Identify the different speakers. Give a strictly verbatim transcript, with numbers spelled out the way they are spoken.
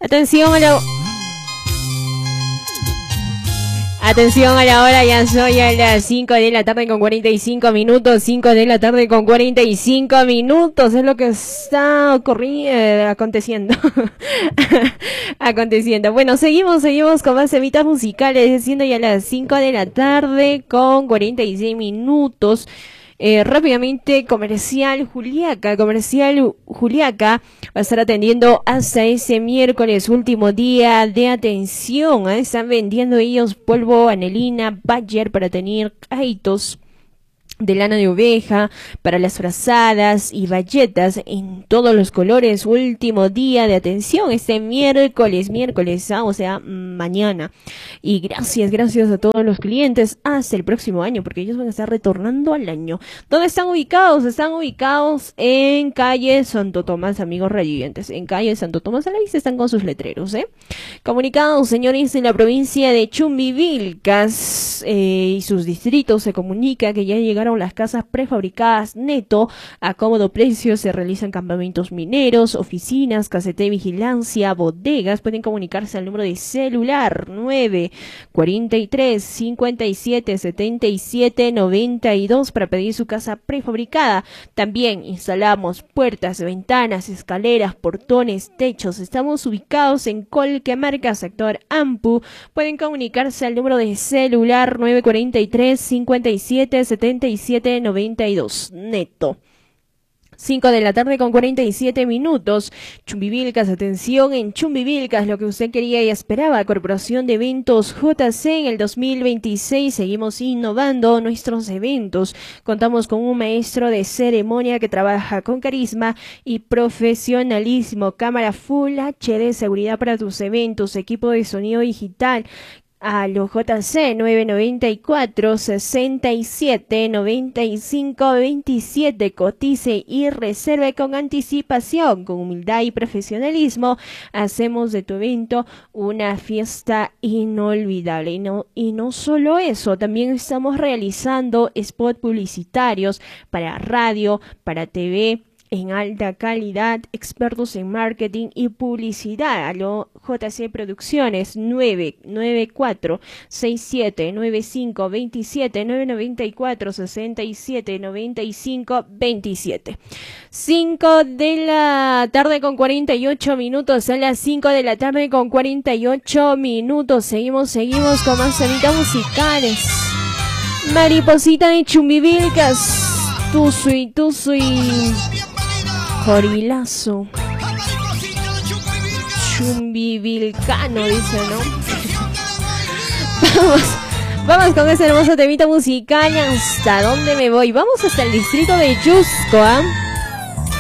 Speaker 1: Atención a la... Atención a la hora, ya soy a las cinco de la tarde con cuarenta y cinco minutos, cinco de la tarde con cuarenta y cinco minutos, es lo que está ocurriendo, aconteciendo, aconteciendo. Bueno, seguimos, seguimos con más temitas musicales, siendo ya las cinco de la tarde con cuarenta y seis minutos. Eh, rápidamente, Comercial Juliaca, Comercial Juliaca va a estar atendiendo hasta ese miércoles, último día de atención, ¿eh? Están vendiendo ellos polvo, anelina, Bayer para tener aitos de lana de oveja, para las frazadas y bayetas en todos los colores, último día de atención, este miércoles, miércoles, ¿ah? O sea, mañana. Y gracias, gracias a todos los clientes, hasta el próximo año, porque ellos van a estar retornando al año. ¿Dónde están ubicados? Están ubicados en calle Santo Tomás, amigos radioyentes, en calle Santo Tomás, a la vista están con sus letreros, ¿eh? Comunicados, señores, en la provincia de Chumbivilcas eh, y sus distritos se comunica que ya llegaron las casas prefabricadas Neto a cómodo precio. Se realizan campamentos mineros, oficinas, caseta de vigilancia, bodegas. Pueden comunicarse al número de celular nueve cuarenta y tres, cincuenta y siete, setenta y siete, noventa y dos para pedir su casa prefabricada. También instalamos puertas, ventanas, escaleras, portones, techos. Estamos ubicados en Colquemarca, sector Ampu. Pueden comunicarse al número de celular nueve cuarenta y tres, cincuenta y siete, setenta y siete, noventa y dos. Neto. cinco de la tarde con cuarenta y siete minutos. Chumbivilcas, atención en Chumbivilcas, lo que usted quería y esperaba. Corporación de Eventos J C en el dos mil veintiséis. Seguimos innovando nuestros eventos. Contamos con un maestro de ceremonia que trabaja con carisma y profesionalismo. Cámara Full H D, seguridad para tus eventos. Equipo de sonido digital. A los J C nueve noventa y cuatro, sesenta y siete, noventa y cinco, veintisiete. Cotice y reserve con anticipación, con humildad y profesionalismo. Hacemos de tu evento una fiesta inolvidable. Y no, y no solo eso, también estamos realizando spots publicitarios para radio, para T V, en alta calidad, expertos en marketing y publicidad. A lo J C Producciones nueve nueve cuatro, seis siete nueve cinco, veintisiete, nueve noventa y cuatro, sesenta y siete, noventa y cinco, veintisiete. cinco de la tarde con cuarenta y ocho minutos, a las cinco de la tarde con cuarenta y ocho minutos. Seguimos, seguimos con más sonitas musicales. Mariposita de Chumbivilcas, tu soy, tu soy. Jorilazo. Chumbivilcano, dice, ¿no? Vamos, vamos con ese hermoso temita musical. ¿Hasta dónde me voy? Vamos hasta el distrito de Yusco, ¿ah? ¿eh?